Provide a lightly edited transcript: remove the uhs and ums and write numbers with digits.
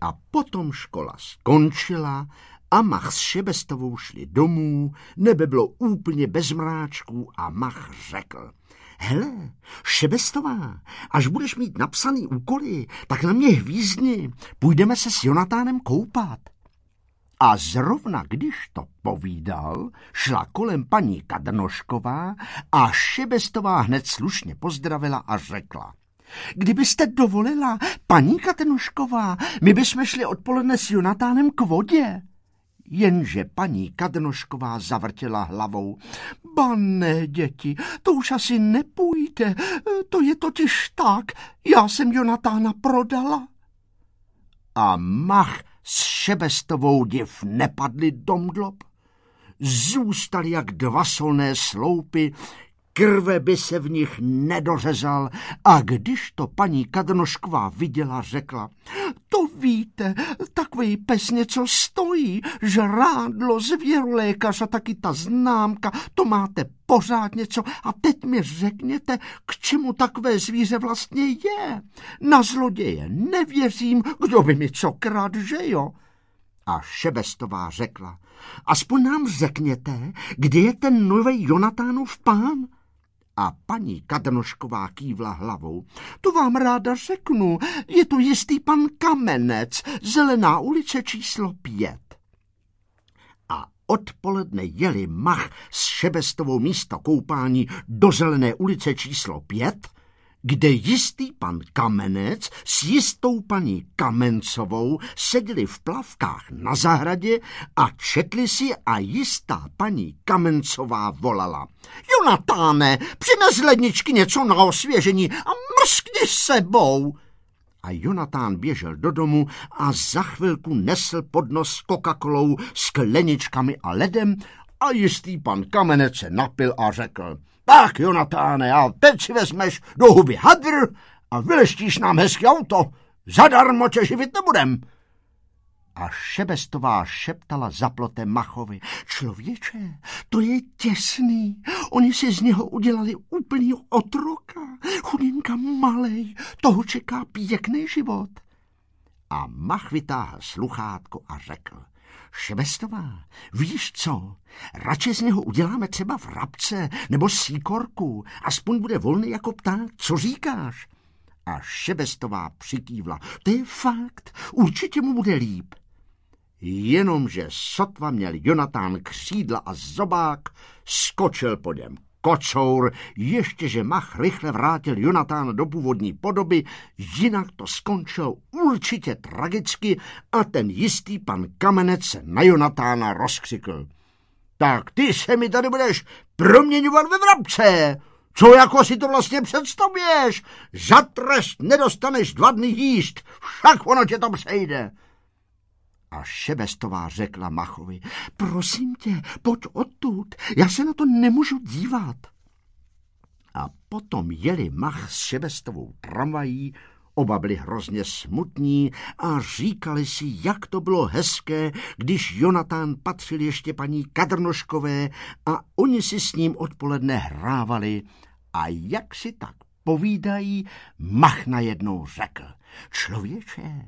A potom škola skončila a Mach s Šebestovou šli domů, nebe bylo úplně bez mráčků a Mach řekl: Hele, Šebestová, až budeš mít napsaný úkoly, tak na mě hvízdni, půjdeme se s Jonatánem koupat. A zrovna když to povídal, šla kolem paní Kadnošková a Šebestová hned slušně pozdravila a řekla: Kdybyste dovolila, paní Kadnošková, my bychom šli odpoledne s Jonatánem k vodě. Jenže paní Kadnošková zavrtěla hlavou. Ba ne, děti, to už asi nepůjde, to je totiž tak, já jsem Jonatána prodala. A Mach s Šebestovou div nepadli do mdlob. Zůstali jak dva solné sloupy, krve by se v nich nedořezal a když to paní Kadnošková viděla, řekla: To víte, takový pes něco stojí, žrádlo, zvěrolékař a taky ta známka, to máte pořád něco a teď mi řekněte, k čemu takové zvíře vlastně je. Na zloděje nevěřím, kdo by mi co krad, že jo? A Šebestová řekla: Aspoň nám řekněte, kdy je ten novej Jonatánův pán? A paní Kadnošková kývla hlavou. To vám ráda řeknu, je to jistý pan Kamenec, Zelená ulice číslo 5. A odpoledne jeli Mach s Šebestovou místo koupání do Zelené ulice číslo 5, kde jistý pan Kamenec s jistou paní Kamencovou seděli v plavkách na zahradě a četli si a jistá paní Kamencová volala: Jonatáne, přines z ledničky něco na osvěžení a mrskni s sebou. A Jonatán běžel do domu a za chvilku nesl podnos s Coca-Colou, skleničkami a ledem a jistý pan Kamenec se napil a řekl: Tak, Jonatáne, a teď si vezmeš do huby hadr a vyleštíš nám hezky auto. Zadarmo tě živit nebudem. A Šebestová šeptala za plotem Machovi: Člověče, to je těsný. Oni si z něho udělali úplný otroka. Chudinka malej, toho čeká pěkný život. A Mach vytáhl sluchátko a řekl: Šebestová, víš co, radši z něho uděláme třeba vrabce nebo síkorku, aspoň bude volný jako pták, co říkáš? A Šebestová přikývla: To je fakt, určitě mu bude líp. Jenomže sotva měl Jonatán křídla a zobák, skočil po něm kocour, ještě že Mach rychle vrátil Jonatána do původní podoby, jinak to skončilo určitě tragicky a ten jistý pan Kamenec se na Jonatána rozkřikl: Tak ty se mi tady budeš proměňovat ve vrabce! Co jako si to vlastně představuješ? Za trest nedostaneš 2 dny jíst, však ono tě to přejde. A Šebestová řekla Machovi: Prosím tě, pojď odtud, já se na to nemůžu dívat. A potom jeli Mach s Šebestovou tramvají, oba byli hrozně smutní a říkali si, jak to bylo hezké, když Jonatán patřil ještě paní Kadnoškové a oni si s ním odpoledne hrávali. A jak si tak povídají, Mach najednou řekl: Člověče,